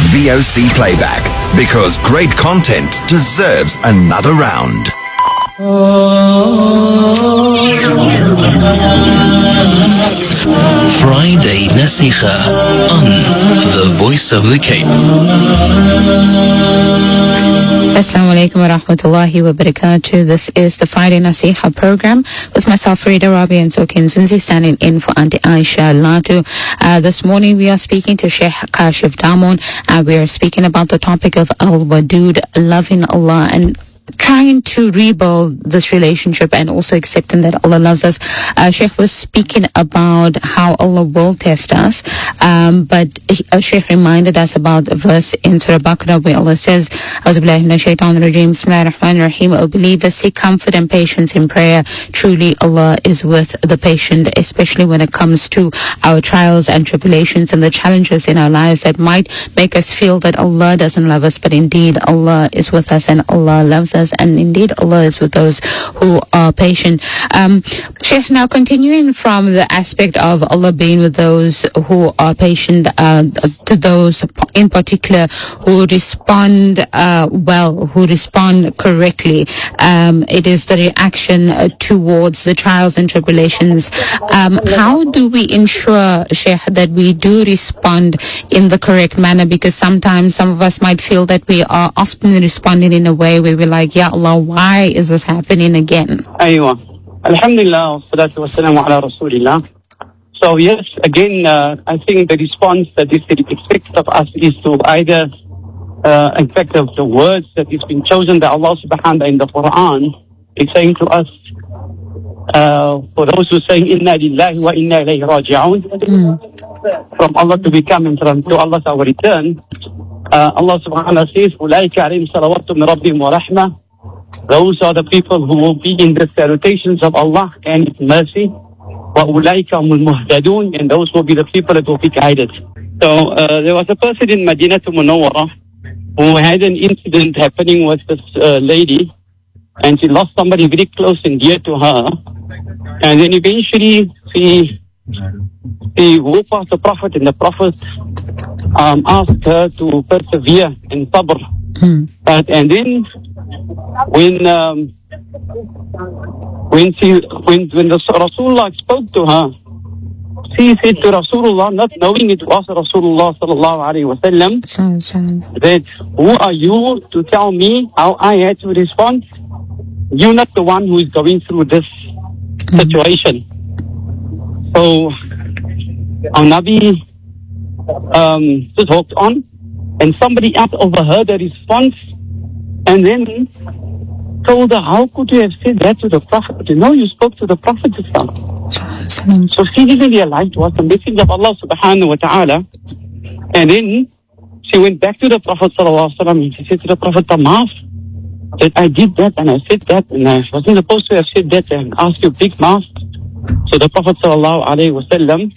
VOC Playback, because great content deserves another round. Friday Nasikha on The Voice of the Cape. Assalamu alaikum wa rahmatullahi wa barakatuh. This is the Friday Nasikha program with myself, Farida Rabi, and Sokin Zunzi, standing in for Auntie Aisha Latu. This morning we are speaking to Sheikh Kashif Damon, and we are speaking about the topic of Al-Wadud, loving Allah and trying to rebuild this relationship and also accepting that Allah loves us. Sheikh was speaking about how Allah will test us, but Sheikh reminded us about a verse in Surah Baqarah where Allah says, Auzubillahi minash shaitanir rajeem, Bismillahir Rahmanir Rahim, O believers, seek comfort and patience in prayer. Truly Allah is with the patient, especially when it comes to our trials and tribulations and the challenges in our lives that might make us feel that Allah doesn't love us, but indeed Allah is with us and Allah loves us. And indeed Allah is with those who are patient. Sheikh, now continuing from the aspect of Allah being with those who are patient, to those in particular who respond well, who respond correctly, it is the reaction towards the trials and tribulations. How do we ensure, Sheikh, that we do respond in the correct manner? Because sometimes some of us might feel that we are often responding in a way where we're like, Ya Allah, why is this happening again? Aywa. Alhamdulillah, wassalatu wassalamu ala Rasulillah. So yes, again, I think the response that is expected of us is to either, in fact, of the words that has been chosen by Allah subhanahu wa ta'ala in the Quran, it's saying to us, for those who are saying, Inna lillahi wa inna ilayhi raji'un, from Allah to become and from to Allah our return, Allah subhanahu wa ta'ala says, Ulaika alayhim salawatu min rabbihim wa rahmah. Those are the people who will be in the salutations of Allah and His mercy. Wa ulaika humul muhtadun, and those will be the people that will be guided. So there was a person in Madinah Munawwarah who had an incident happening with this lady, and she lost somebody very close and dear to her. And then eventually she walked past the Prophet, and the Prophet asked her to persevere in sabr. And then when the Rasulullah spoke to her, she said to Rasulullah, not knowing it was Rasulullah sallallahu alaihi wasallam, that who are you to tell me how I had to respond? You're not the one who is going through this situation. So our Nabi just walked on, and somebody else overheard the response and then told her, how could you have said that to the Prophet? You know, you spoke to the Prophet yourself. So she didn't realize it was the message of Allah subhanahu wa ta'ala. And then she went back to the Prophet sallallahu alaihi wasallam, and she said to the Prophet, Maaf, that I did that and I said that and I wasn't supposed to have said that and asked you big maaf. So the Prophet sallallahu alaihi wasallam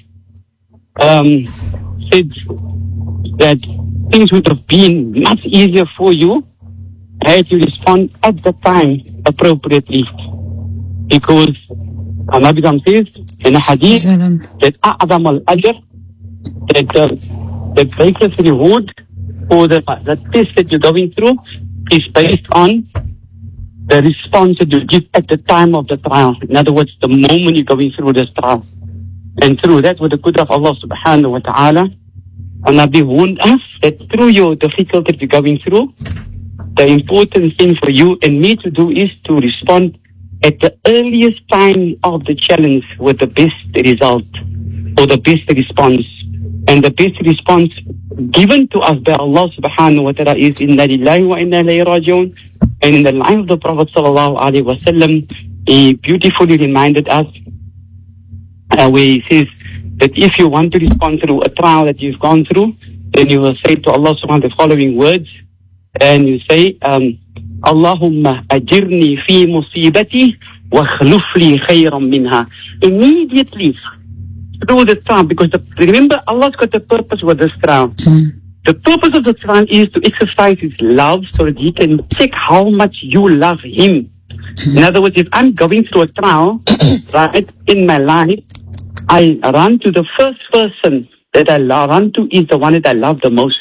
said that things would have been much easier for you had you respond at the time appropriately. Because Nabi says in a hadith that A'adam al-Ajr, that the greatest reward for the test that you're going through is based on the response that you give at the time of the trial. In other words, the moment you're going through this trial. And through that, with the good of Allah subhanahu wa ta'ala, and Nabi warned us that through your difficulty you're going through, the important thing for you and me to do is to respond at the earliest time of the challenge with the best result or the best response. And the best response given to us by Allah subhanahu wa ta'ala is Inna lillahi wa inna ilayhi raji'un. And in the line of the Prophet sallallahu alaihi wasallam, he beautifully reminded us where he says that if you want to respond through a trial that you've gone through, then you will say to Allah subhanahu wa ta'ala the following words, and you say, Allahumma ajirni fi musibati wa khluf li khayran minha. Immediately through the trial, because remember, Allah's got a purpose with this trial. The purpose of the trial is to exercise His love so that He can check how much you love Him. In other words, if I'm going through a trial, right, in my life, I run to the first person that I run to is the one that I love the most.